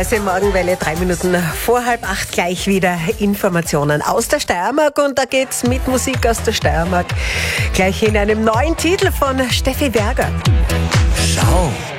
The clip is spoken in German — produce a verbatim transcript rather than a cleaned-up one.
Also Morgenwelle, drei Minuten vor halb acht gleich wieder Informationen aus der Steiermark und da geht's mit Musik aus der Steiermark gleich in einem neuen Titel von Steffi Berger. Schau.